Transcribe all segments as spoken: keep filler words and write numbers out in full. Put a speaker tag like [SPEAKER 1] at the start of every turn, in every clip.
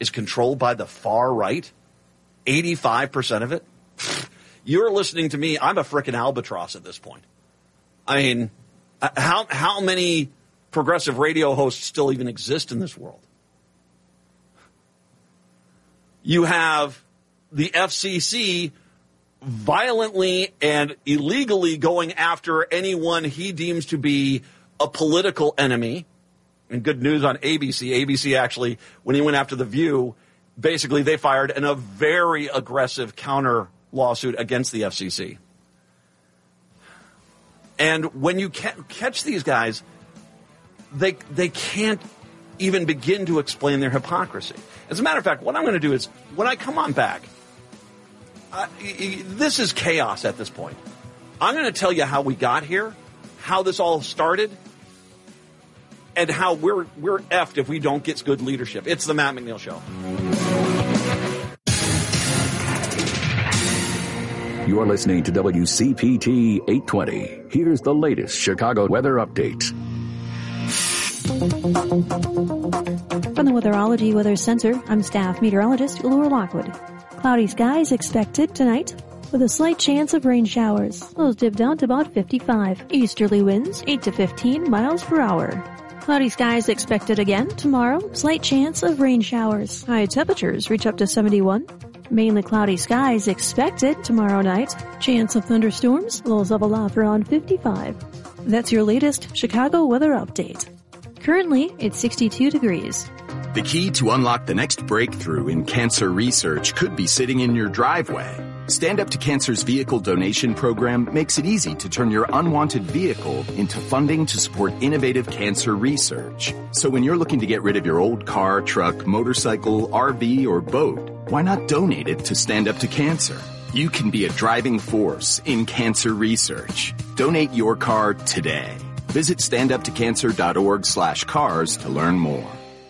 [SPEAKER 1] is controlled by the far right, eighty-five percent of it, you're listening to me. I'm a frickin' albatross at this point. I mean, how how many progressive radio hosts still even exist in this world? You have the F C C violently and illegally going after anyone he deems to be a political enemy. And good news on A B C. A B C actually, when he went after The View, basically they fired in a very aggressive counter lawsuit against the F C C. And when you ca- catch these guys, they they can't even begin to explain their hypocrisy. As a matter of fact, what I'm going to do is, when I come on back, uh, this is chaos at this point. I'm going to tell you how we got here, how this all started, and how we're we're effed if we don't get good leadership. It's the Matt McNeil Show.
[SPEAKER 2] You're listening to W C P T eight twenty. Here's the latest Chicago weather update.
[SPEAKER 3] From the Weatherology Weather Center, I'm staff meteorologist Laura Lockwood. Cloudy skies expected tonight with a slight chance of rain showers. Lows dip down to about fifty-five. Easterly winds eight to fifteen miles per hour. Cloudy skies expected again tomorrow. Slight chance of rain showers. High temperatures reach up to seventy-one. Mainly cloudy skies expected tomorrow night. Chance of thunderstorms. Lows level off around fifty-five. That's your latest Chicago weather update. Currently, it's sixty-two degrees.
[SPEAKER 4] The key to unlock the next breakthrough in cancer research could be sitting in your driveway. Stand Up to Cancer's vehicle donation program makes it easy to turn your unwanted vehicle into funding to support innovative cancer research. So when you're looking to get rid of your old car, truck, motorcycle, R V, or boat, why not donate it to Stand Up to Cancer? You can be a driving force in cancer research. Donate your car today. Visit standuptocancer.org slash cars to learn more.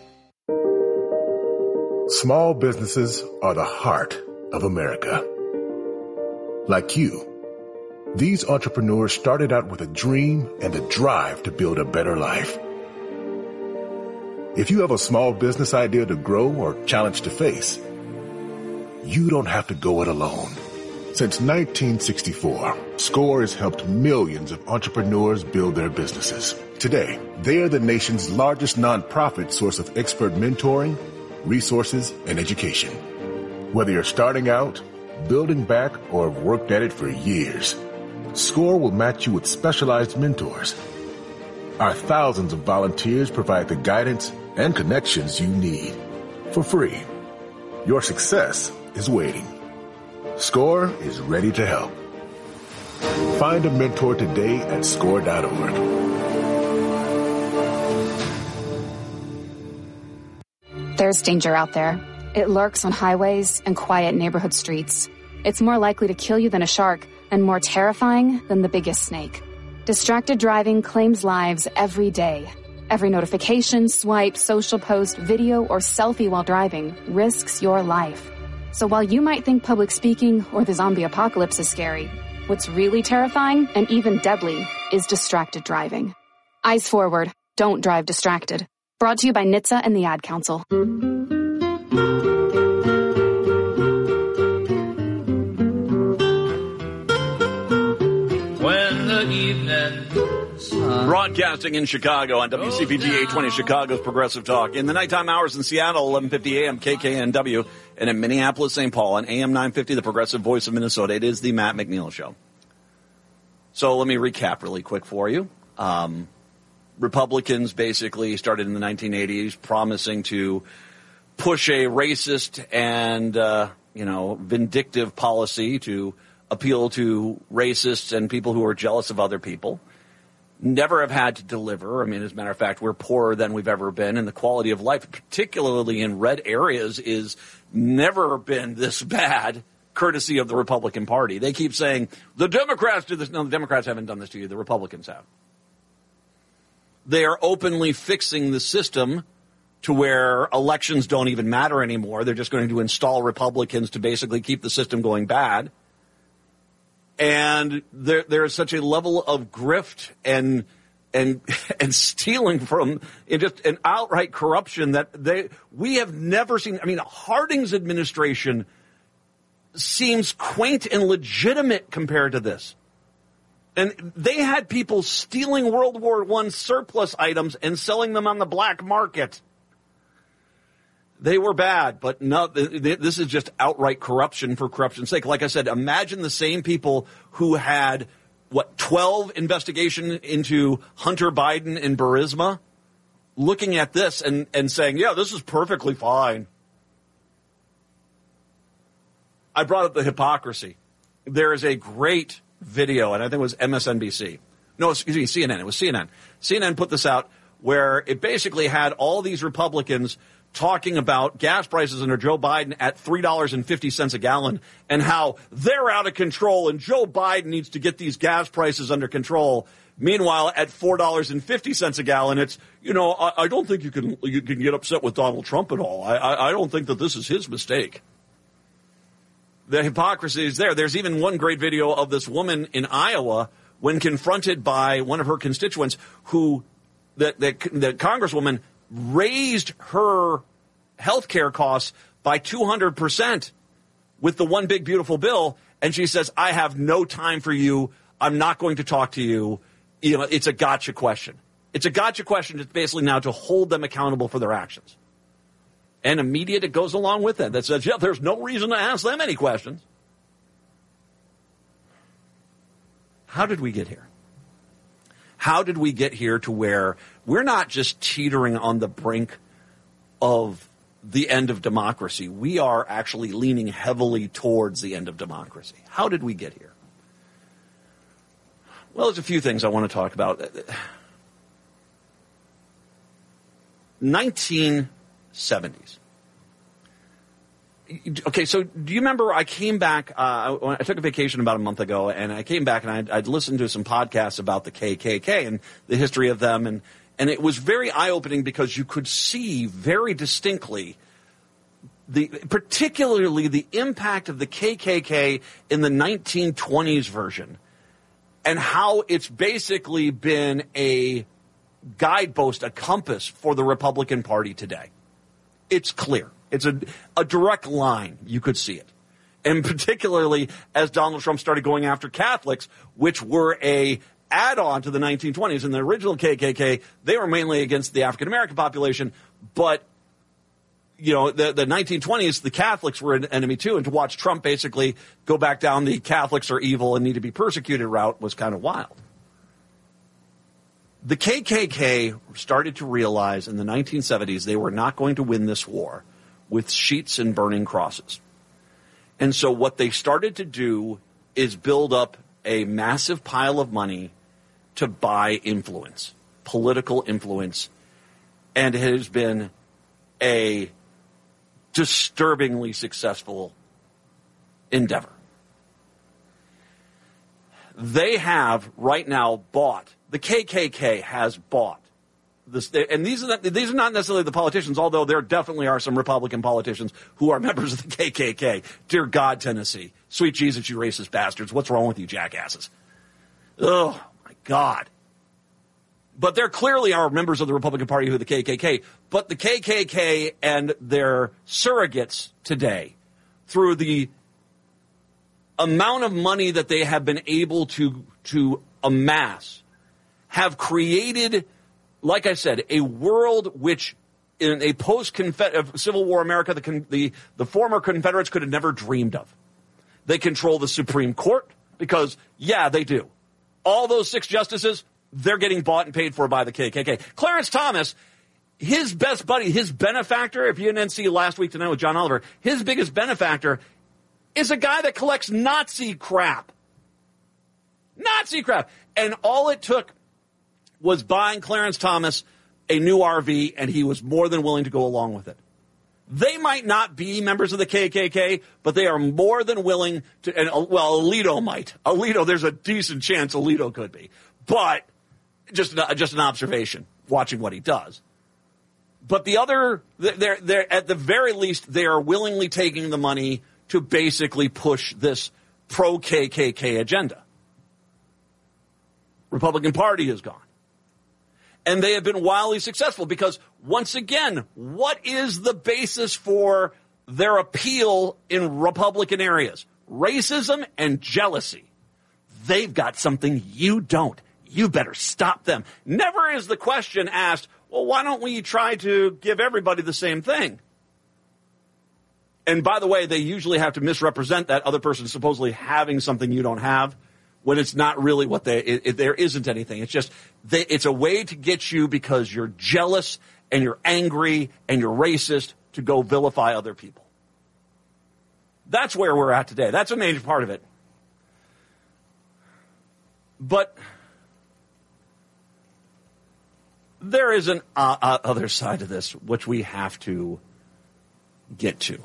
[SPEAKER 5] Small businesses are the heart of America. Like you, these entrepreneurs started out with a dream and a drive to build a better life. If you have a small business idea to grow or challenge to face, you don't have to go it alone. Since nineteen sixty-four, SCORE has helped millions of entrepreneurs build their businesses. Today, they are the nation's largest nonprofit source of expert mentoring, resources, and education. Whether you're starting out, building back, or have worked at it for years, SCORE will match you with specialized mentors. Our thousands of volunteers provide the guidance and connections you need for free. Your success is waiting. SCORE is ready to help. Find a mentor today at score dot org.
[SPEAKER 6] There's danger out there. It lurks on highways and quiet neighborhood streets. It's more likely to kill you than a shark and more terrifying than the biggest snake. Distracted driving claims lives every day. Every notification, swipe, social post, video, or selfie while driving risks your life. So while you might think public speaking or the zombie apocalypse is scary, what's really terrifying and even deadly is distracted driving. Eyes forward. Don't drive distracted. Brought to you by N H T S A and the Ad Council.
[SPEAKER 7] When the evening sun.
[SPEAKER 1] Broadcasting in Chicago on W C P T eight twenty, Chicago's Progressive Talk. In the nighttime hours in Seattle, eleven fifty a.m., K K N W. And in Minneapolis, Saint Paul, on A M nine fifty, the Progressive Voice of Minnesota. It is the Matt McNeil Show. So let me recap really quick for you. Um, Republicans basically started in the nineteen eighties promising to push a racist and, uh, you know, vindictive policy to appeal to racists and people who are jealous of other people. Never have had to deliver. I mean, as a matter of fact, we're poorer than we've ever been, and the quality of life, particularly in red areas, is never been this bad, courtesy of the Republican Party. They keep saying, the Democrats do this. No, the Democrats haven't done this to you. The Republicans have. They are openly fixing the system to where elections don't even matter anymore. They're just going to install Republicans to basically keep the system going bad. And there, there is such a level of grift and and and stealing from in just an outright corruption that they we have never seen. I mean, Harding's administration seems quaint and legitimate compared to this. And they had people stealing World War One surplus items and selling them on the black market. They were bad, but no, this is just outright corruption for corruption's sake. Like I said, imagine the same people who had, what, twelve investigation into Hunter Biden and Burisma, looking at this and, and saying, yeah, this is perfectly fine. I brought up the hypocrisy. There is a great video, and I think it was M S N B C. No, excuse me, C N N. It was C N N. C N N put this out where it basically had all these Republicans talking about gas prices under Joe Biden at three dollars and fifty cents a gallon and how they're out of control and Joe Biden needs to get these gas prices under control. Meanwhile, at four dollars and fifty cents a gallon, it's, you know, I, I don't think you can you can get upset with Donald Trump at all. I, I, I don't think that this is his mistake. The hypocrisy is there. There's even one great video of this woman in Iowa when confronted by one of her constituents who, the, the, the congresswoman raised her health care costs by two hundred percent with the one big beautiful bill. And she says, I have no time for you. I'm not going to talk to you. You know, it's a gotcha question. It's a gotcha question. It's basically now to hold them accountable for their actions. And immediate, it goes along with it. That says, yeah, there's no reason to ask them any questions. How did we get here? How did we get here to where we're not just teetering on the brink of the end of democracy? We are actually leaning heavily towards the end of democracy. How did we get here? Well, there's a few things I want to talk about. nineteen seventies. Okay, so do you remember I came back, uh, I took a vacation about a month ago, and I came back and I'd, I'd listened to some podcasts about the K K K and the history of them, and, and it was very eye-opening because you could see very distinctly the, particularly the impact of the K K K in the nineteen twenties version and how it's basically been a guidepost, a compass for the Republican Party today. It's clear. It's a, a direct line. You could see it. And particularly as Donald Trump started going after Catholics, which were a add-on to the nineteen twenties. In the original K K K, they were mainly against the African-American population. But, you know, the, the nineteen twenties, the Catholics were an enemy too. And to watch Trump basically go back down the Catholics are evil and need to be persecuted route was kind of wild. The K K K started to realize in the nineteen seventies they were not going to win this war with sheets and burning crosses. And so what they started to do is build up a massive pile of money to buy influence, political influence. And it has been a disturbingly successful endeavor. They have right now bought, the K K K has bought this, and these are not, these are not necessarily the politicians, although there definitely are some Republican politicians who are members of the K K K. Dear God, Tennessee. Sweet Jesus, you racist bastards. What's wrong with you jackasses? Oh, my God. But there clearly are members of the Republican Party who are the K K K. But the K K K and their surrogates today, through the amount of money that they have been able to, to amass, have created, like I said, a world which in a post-Civil War America, the, the, the former Confederates could have never dreamed of. They control the Supreme Court because, yeah, they do. All those six justices, they're getting bought and paid for by the K K K. Clarence Thomas, his best buddy, his benefactor, if you didn't see last week tonight with John Oliver, his biggest benefactor is a guy that collects Nazi crap. Nazi crap. And all it took was buying Clarence Thomas a new R V, and he was more than willing to go along with it. They might not be members of the K K K, but they are more than willing to, and well, Alito might. Alito, there's a decent chance Alito could be. But just, just an observation, watching what he does. But the other, they're, they're, at the very least, they are willingly taking the money to basically push this pro-K K K agenda. Republican Party is gone. And they have been wildly successful because, once again, what is the basis for their appeal in Republican areas? Racism and jealousy. They've got something you don't. You better stop them. Never is the question asked, well, why don't we try to give everybody the same thing? And by the way, they usually have to misrepresent that other person supposedly having something you don't have when it's not really what they, it, it, there isn't anything. It's just, they, it's a way to get you because you're jealous and you're angry and you're racist to go vilify other people. That's where we're at today. That's a major part of it. But there is an uh, uh, other side to this, which we have to get to.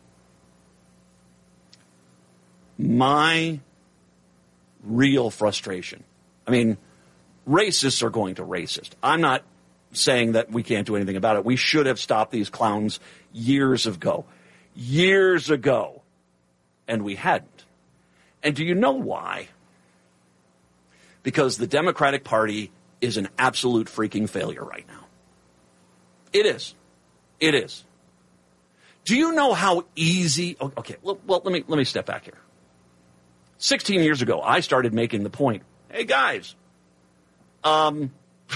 [SPEAKER 1] My real frustration. I mean, racists are going to racist. I'm not saying that we can't do anything about it. We should have stopped these clowns years ago. Years ago. And we hadn't. And do you know why? Because the Democratic Party is an absolute freaking failure right now. It is. It is. Do you know how easy... Okay, well, let me let me step back here. sixteen years ago, I started making the point, hey, guys, um,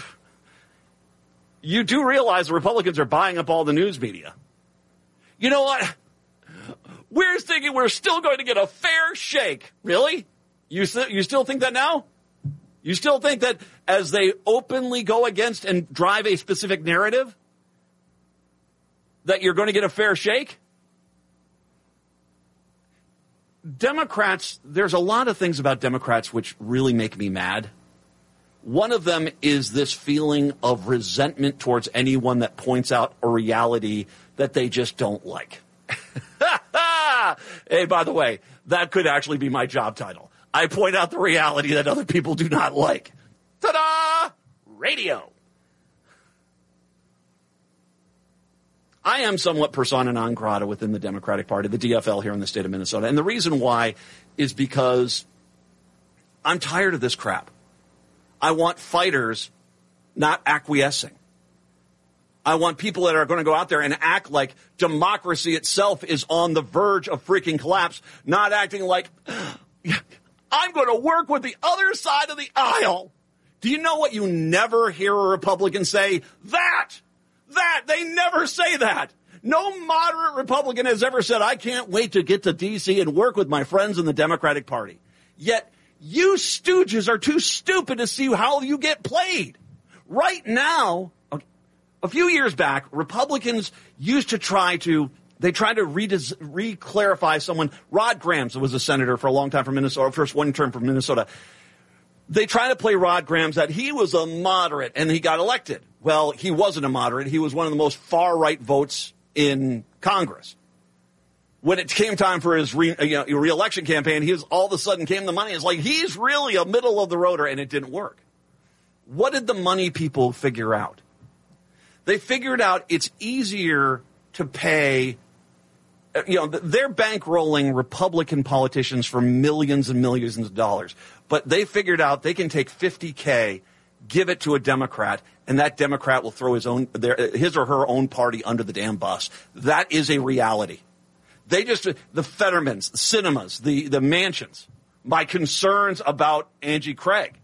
[SPEAKER 1] you do realize the Republicans are buying up all the news media. You know what? We're thinking we're still going to get a fair shake. Really? You, st- you still think that now? You still think that as they openly go against and drive a specific narrative, that you're going to get a fair shake? Democrats, there's a lot of things about Democrats which really make me mad. One of them is this feeling of resentment towards anyone that points out a reality that they just don't like. Hey, by the way, that could actually be my job title. I point out the reality that other people do not like. Ta-da! Radio. I am somewhat persona non grata within the Democratic Party, the D F L here in the state of Minnesota. And the reason why is because I'm tired of this crap. I want fighters, not acquiescing. I want people that are going to go out there and act like democracy itself is on the verge of freaking collapse, not acting like, I'm going to work with the other side of the aisle. Do you know what you never hear a Republican say? That! That! They never say that! No moderate Republican has ever said, I can't wait to get to D C and work with my friends in the Democratic Party. Yet, you stooges are too stupid to see how you get played. Right now, a few years back, Republicans used to try to, they tried to re-des- re-clarify someone. Rod Grams was a senator for a long time from Minnesota, first one term from Minnesota. They tried to play Rod Grams that he was a moderate and he got elected. Well, he wasn't a moderate. He was one of the most far-right votes in Congress. When it came time for his re, you know, re-election campaign, he was all of a sudden came the money. It's like he's really a middle-of-the-roader, and it didn't work. What did the money people figure out? They figured out it's easier to pay, you know, they're bankrolling Republican politicians for millions and millions of dollars. But they figured out they can take fifty K, give it to a Democrat, and that Democrat will throw his own, their, his or her own party under the damn bus. That is a reality. They just, the Fettermans, the cinemas, the, the mansions, my concerns about Angie Craig.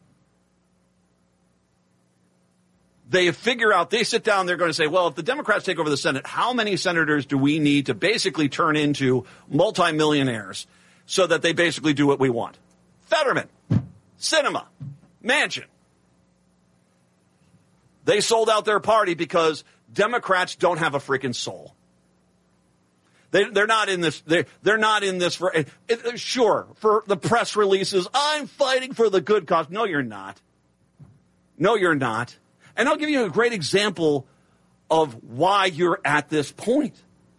[SPEAKER 1] They figure out, they sit down, they're going to say, well, if the Democrats take over the Senate, how many senators do we need to basically turn into multimillionaires so that they basically do what we want? Fetterman, cinema, mansion. They sold out their party because Democrats don't have a freaking soul. They, they're not in this. They're, they're not in this for. It, it, sure, for the press releases, I'm fighting for the good cause. No, you're not. No, you're not. And I'll give you a great example of why you're at this point.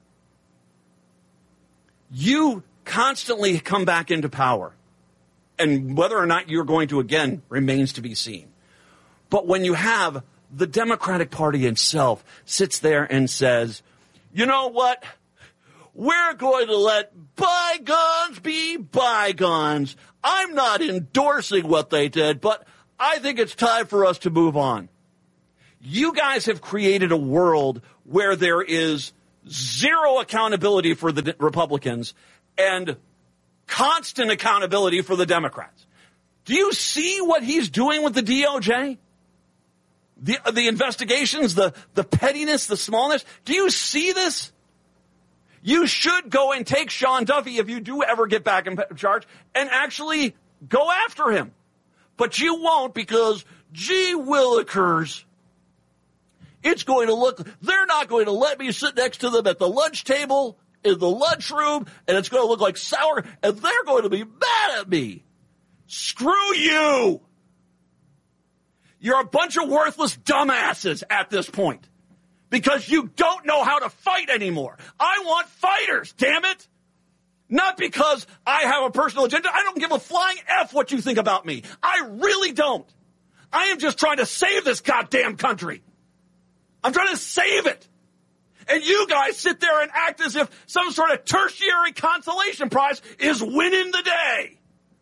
[SPEAKER 1] You constantly come back into power. And whether or not you're going to, again, remains to be seen. But when you have the Democratic Party itself sits there and says, you know what? We're going to let bygones be bygones. I'm not endorsing what they did, but I think it's time for us to move on. You guys have created a world where there is zero accountability for the Republicans and constant accountability for the Democrats. Do you see what he's doing with the D O J? The, the investigations, the, the pettiness, the smallness. Do you see this? You should go and take Sean Duffy, if you do ever get back in charge, and actually go after him. But you won't, because, gee willikers, it's going to look, they're not going to let me sit next to them at the lunch table in the lunchroom, and it's going to look like sour, and they're going to be mad at me. Screw you. You're a bunch of worthless dumbasses at this point because you don't know how to fight anymore. I want fighters, damn it. Not because I have a personal agenda. I don't give a flying F what you think about me. I really don't. I am just trying to save this goddamn country. I'm trying to save it. And you guys sit there and act as if some sort of tertiary consolation prize is winning the day.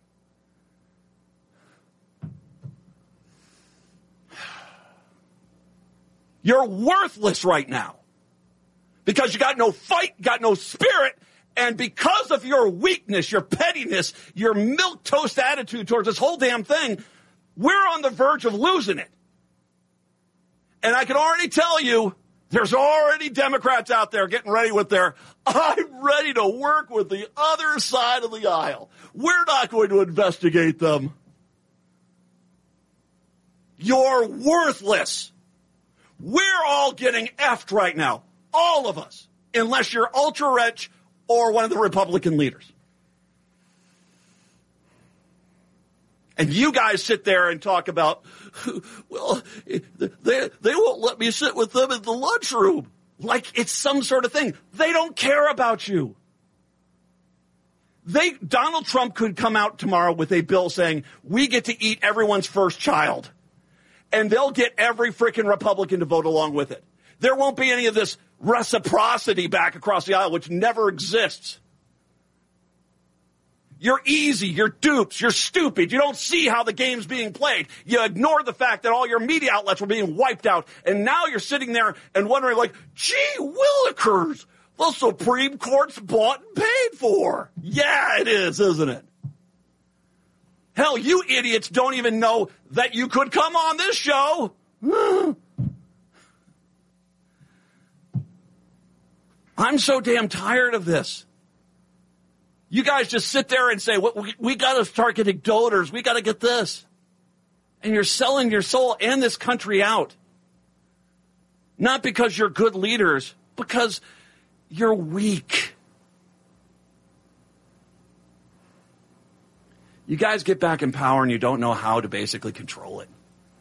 [SPEAKER 1] You're worthless right now because you got no fight, got no spirit, and because of your weakness, your pettiness, your milquetoast attitude towards this whole damn thing, we're on the verge of losing it. And I can already tell you, there's already Democrats out there getting ready with their, I'm ready to work with the other side of the aisle. We're not going to investigate them. You're worthless. We're all getting effed right now. All of us. Unless you're ultra-rich or one of the Republican leaders. And you guys sit there and talk about, well, they, they won't let me sit with them in the lunchroom. Like it's some sort of thing. They don't care about you. They, Donald Trump could come out tomorrow with a bill saying, we get to eat everyone's first child. And they'll get every freaking Republican to vote along with it. There won't be any of this reciprocity back across the aisle, which never exists. You're easy. You're dupes. You're stupid. You don't see how the game's being played. You ignore the fact that all your media outlets were being wiped out. And now you're sitting there and wondering like, gee willikers, the Supreme Court's bought and paid for. Yeah, it is, isn't it? Hell, you idiots don't even know that you could come on this show. I'm so damn tired of this. You guys just sit there and say, well, we, we got to start getting donors. We got to get this. And you're selling your soul and this country out. Not because you're good leaders, because you're weak. You guys get back in power and you don't know how to basically control it.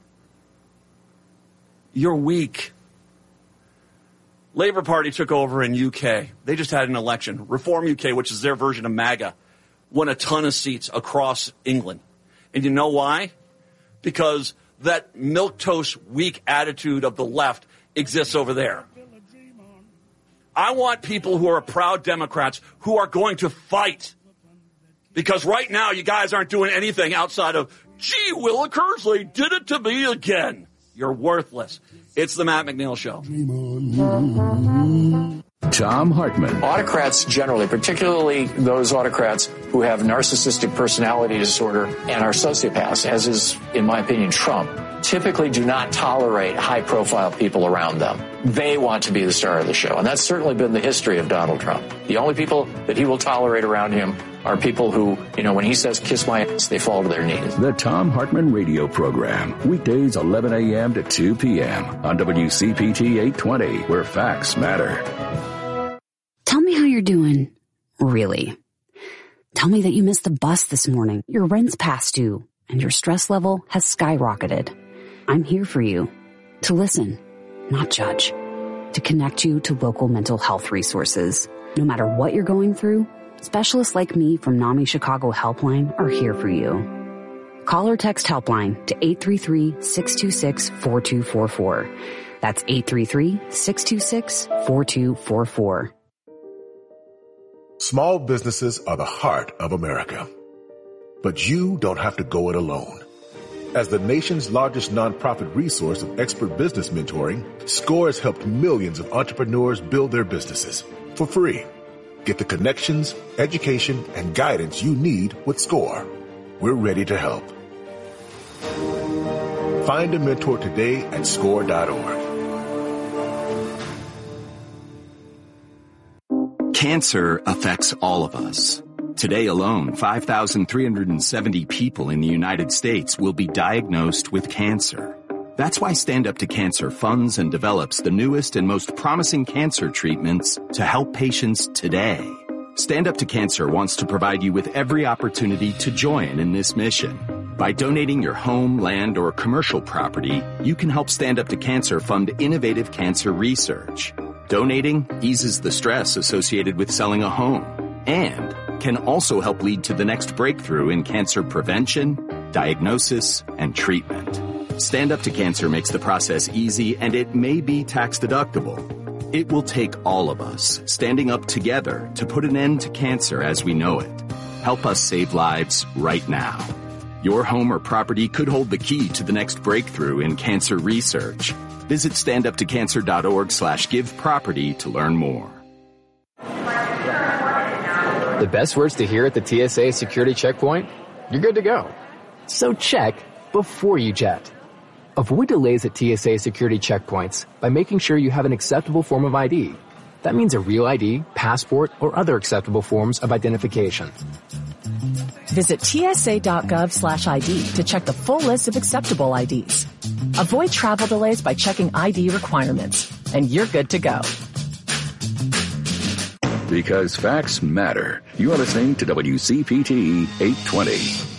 [SPEAKER 1] You're weak. Labour Party took over in U K. They just had an election. Reform U K, which is their version of MAGA, won a ton of seats across England. And you know why? Because that milquetoast, weak attitude of the left exists over there. I want people who are proud Democrats who are going to fight. Because right now, you guys aren't doing anything outside of, gee willikers, they did it to me again. You're worthless. It's the Matt McNeil Show.
[SPEAKER 2] Thom Hartmann.
[SPEAKER 8] Autocrats generally, particularly those autocrats who have narcissistic personality disorder and are sociopaths, as is, in my opinion, Trump, typically do not tolerate high-profile people around them. They want to be the star of the show, and that's certainly been the history of Donald Trump. The only people that he will tolerate around him are people who, you know, when he says, kiss my ass, they fall to their knees.
[SPEAKER 2] The Thom Hartmann Radio Program, weekdays eleven a.m. to two p.m. on W C P T eight twenty, where facts matter.
[SPEAKER 9] Tell me how you're doing, really. Tell me that you missed the bus this morning, your rent's past due, and your stress level has skyrocketed. I'm here for you, to listen, not judge, to connect you to local mental health resources. No matter what you're going through, specialists like me from NAMI Chicago Helpline are here for you. Call or text Helpline to eight three three, six two six, four two four four. That's eight three three, six two six, four two four four.
[SPEAKER 5] Small businesses are the heart of America. But you don't have to go it alone. As the nation's largest nonprofit resource of expert business mentoring, SCORE has helped millions of entrepreneurs build their businesses for free. Get the connections, education, and guidance you need with SCORE. We're ready to help. Find a mentor today at score dot org.
[SPEAKER 4] Cancer affects all of us. Today alone, five thousand three hundred seventy people in the United States will be diagnosed with cancer. That's why Stand Up to Cancer funds and develops the newest and most promising cancer treatments to help patients today. Stand Up to Cancer wants to provide you with every opportunity to join in this mission. By donating your home, land, or commercial property, you can help Stand Up to Cancer fund innovative cancer research. Donating eases the stress associated with selling a home and can also help lead to the next breakthrough in cancer prevention, diagnosis, and treatment. Stand Up to Cancer makes the process easy, and it may be tax deductible. It will take all of us standing up together to put an end to cancer as we know it. Help us save lives right now. Your home or property could hold the key to the next breakthrough in cancer research. Visit stand up to cancer dot org slash give property to learn more.
[SPEAKER 10] The best words to hear at the T S A security checkpoint? You're good to go. So check before you jet. Avoid delays at T S A security checkpoints by making sure you have an acceptable form of I D. That means a real I D, passport, or other acceptable forms of identification.
[SPEAKER 11] Visit T S A dot gov slash I D to check the full list of acceptable I Ds. Avoid travel delays by checking I D requirements, and you're good to go.
[SPEAKER 2] Because facts matter. You are listening to W C P T eight twenty.